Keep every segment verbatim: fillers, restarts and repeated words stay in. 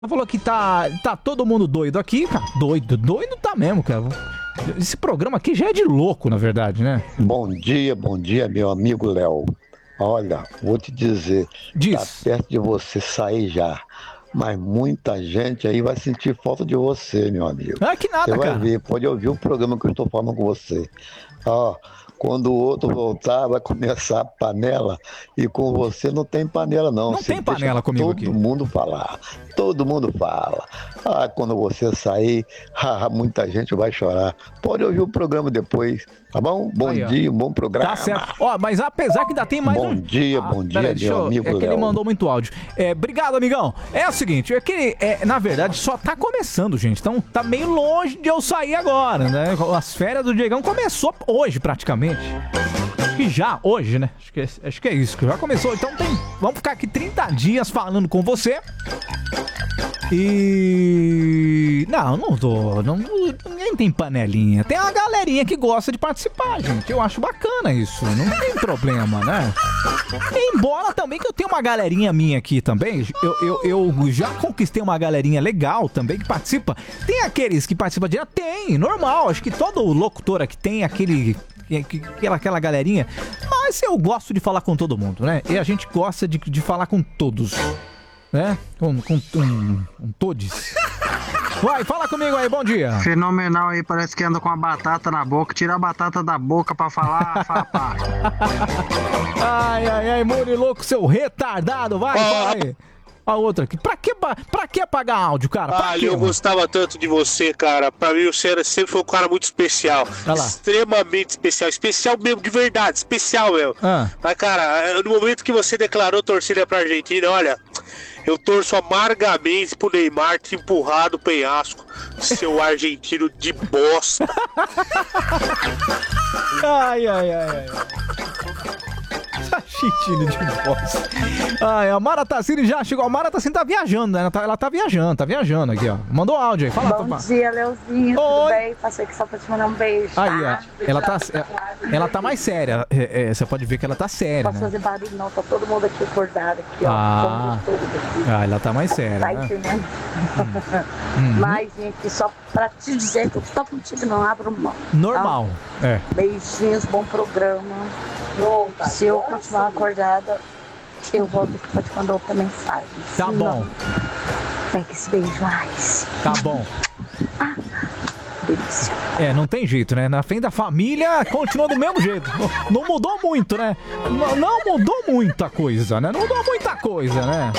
Falou que tá, tá todo mundo doido aqui, cara. Doido, doido tá mesmo, cara. Esse programa aqui já é de louco, na verdade, né? Bom dia, bom dia, meu amigo Léo. Olha, vou te dizer, Diz. tá perto de você sair já. Mas muita gente aí vai sentir falta de você, meu amigo. Ah, que nada, Você vai cara. ver, pode ouvir o programa que eu estou falando com você. Ó, quando o outro voltar, vai começar a panela e com você não tem panela não. Não Você tem deixa panela comigo todo aqui. Todo mundo falar, todo mundo fala. Ah, quando você sair, ah, muita gente vai chorar. Pode ouvir o programa depois, tá bom? Bom Aí, ó. dia, um bom programa. Tá certo. Ó, mas apesar que ainda tem mais Bom um... dia, Ah, bom dia, peraí, deixa meu eu- amigo É que ele Léo. mandou muito áudio. É, obrigado, amigão. É o seguinte, é que, é, na verdade, só tá começando, gente. Então, tá meio longe de eu sair agora, né? As férias do Diegão começou hoje, praticamente. Acho que já, hoje, né? Acho que, é- acho que é isso, que já começou. Então, tem, vamos ficar aqui trinta dias falando com você. E... Não, não tô. Não, ninguém tem panelinha. Tem uma galerinha que gosta de participar, gente. Eu acho bacana isso. Não tem problema, né? Embora também que eu tenho uma galerinha minha aqui também. Eu, eu, eu já conquistei uma galerinha legal também que participa. Tem aqueles que participam direto? Tem, normal. Acho que todo locutor aqui tem aquele... Aquela, aquela galerinha. Mas eu gosto de falar com todo mundo, né? E a gente gosta de, de falar com todos. Né? Com, com, com, com todos. Vai, fala comigo aí, bom dia. Fenomenal aí, parece que anda com a batata na boca. Tira a batata da boca pra falar, fapá. Ai, ai, ai, Muriloco, seu retardado, vai, fala aí. A outra aqui. Pra que, pa- pra que apagar áudio, cara? Pra Ah, quê, eu mano? gostava tanto de você, cara. Pra mim, você era- sempre foi um cara muito especial. Olha lá. Extremamente especial. Especial mesmo, de verdade. Especial, meu. Ah. Mas, cara, no momento que você declarou torcida pra Argentina, olha, eu torço amargamente pro Neymar te empurrar do penhasco, seu argentino de bosta. Ai, ai, ai, ai. Argentino de bosta. Ai, a Mara Tassini já chegou. A Mara Tassini tá viajando, né? Ela tá, ela tá viajando, tá viajando aqui, ó. Mandou áudio aí, fala, Bom Topá. dia, Leozinho, Oi. tudo bem? Passei aqui só pra te mandar um beijo, Aí, tá? ó. Ela tá, ela tá mais séria. É, é, você pode ver que ela tá séria, Não posso né? fazer barulho não, tá todo mundo aqui acordado aqui, ó. Ah. Todo mundo aqui. Ah, ela tá mais séria, Tá né? entendendo? Uhum. Mas, gente, só pra te dizer que eu tô contigo, não abro mão. Normal. É. Tá? Beijinhos, bom programa. Se eu continuar acordada, eu volto aqui pra te mandar outra mensagem. Tá Se bom. Não, pega esse beijo mais. Tá bom. Delícia. É, não tem jeito, né? Na frente da família continua do mesmo jeito. Não, não mudou muito, né? Não, não mudou muita coisa, né? Não mudou muita coisa, né?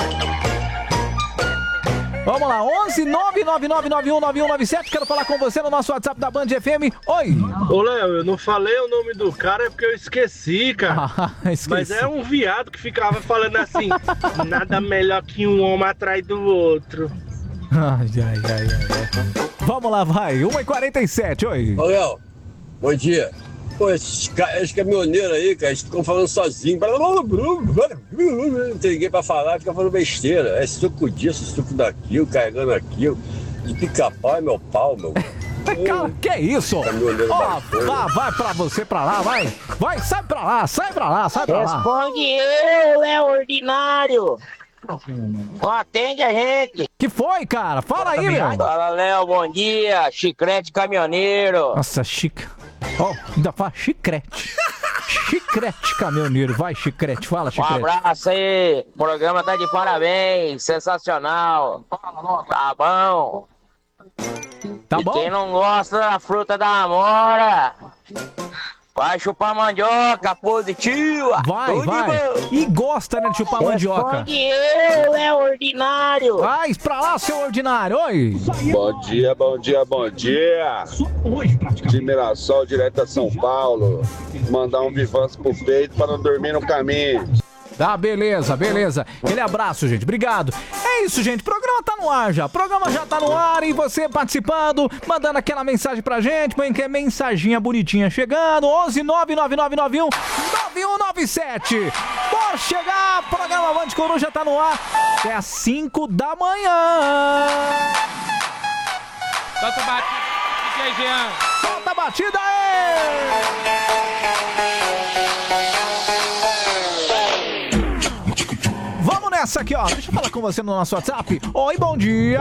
Vamos lá, onze nove nove nove nove um nove um nove sete. Quero falar com você no nosso WhatsApp da Band F M. Oi! Ô Léo, eu não falei o nome do cara é porque eu esqueci, cara. Ah, esqueci. Mas é um viado que ficava falando assim: nada melhor que um homem atrás do outro. Ai, ai, ai, ai. Vamos lá, vai. uma e quarenta e sete, oi. Ô, Léo, bom dia. Pô, esses, ca- esses caminhoneiros aí, cara, eles ficam falando sozinhos. Não tem ninguém pra falar, fica falando besteira. É suco disso, suco daquilo, carregando aquilo. De pica-pau é meu pau, meu. Cara, que isso? Caminhoneiro Ó, bacana. vá, vai pra você pra lá, vai. Vai, sai pra lá, sai pra lá, sai pra lá. Responde eu, Léo Ordinário. Não atende a gente. Que foi, cara? Fala aí, meu. Fala, Léo, bom dia. Chiclete caminhoneiro. Nossa, chica. Ó, ainda fala chicrete. Chicrete, caminhoneiro. Vai, chicrete. Fala, Um chicrete. abraço aí. O programa tá de parabéns. Sensacional. Tá bom. Tá E bom? quem não gosta da fruta da amora, vai chupar mandioca positiva. Vai, Tudo de vai. bom. E gosta, né, de chupar mandioca. Responde eu, Léo Ordinário. Vai pra lá, seu ordinário. Oi. Bom dia, bom dia, bom dia. De Mirassol, direto a São Paulo. Mandar um vivanço pro peito para não dormir no caminho. Tá, beleza, beleza. Aquele abraço, gente. Obrigado. É isso, gente. O programa tá no ar já. O programa já tá no ar e você participando, mandando aquela mensagem pra gente. Põe que é mensaginha bonitinha chegando. onze nove nove nove nove um nove um nove sete. Pode chegar. O programa Band Coruja tá no ar até às cinco da manhã. Solta a batida, D J Jean. Solta a batida aí! Vamos nessa! essa aqui, ó. Deixa eu falar com você no nosso WhatsApp. Oi, bom dia.